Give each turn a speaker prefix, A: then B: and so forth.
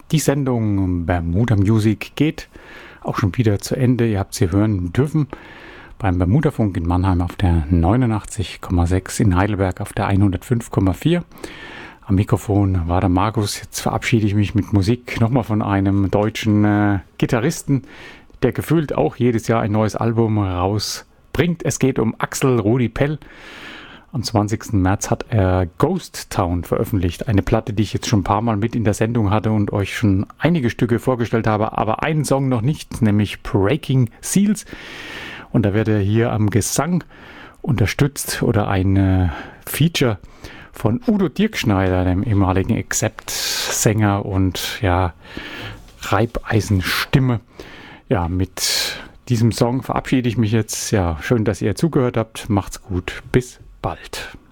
A: Die Sendung Bermuda Music geht auch schon wieder zu Ende. Ihr habt sie hören dürfen beim Bermudafunk in Mannheim auf der 89,6, in Heidelberg auf der 105,4. Am Mikrofon war der Markus. Jetzt verabschiede ich mich mit Musik nochmal von einem deutschen Gitarristen, der gefühlt auch jedes Jahr ein neues Album rausbringt. Es geht um Axel Rudi Pell. Am 20. März hat er Ghost Town veröffentlicht. Eine Platte, die ich jetzt schon ein paar Mal mit in der Sendung hatte und euch schon einige Stücke vorgestellt habe, aber einen Song noch nicht, nämlich Breaking Seals. Und da wird er hier am Gesang unterstützt oder ein Feature von Udo Dirkschneider, dem ehemaligen Accept-Sänger und ja, Reibeisenstimme. Ja, mit diesem Song verabschiede ich mich jetzt. Ja, schön, dass ihr zugehört habt. Macht's gut. Bis bald.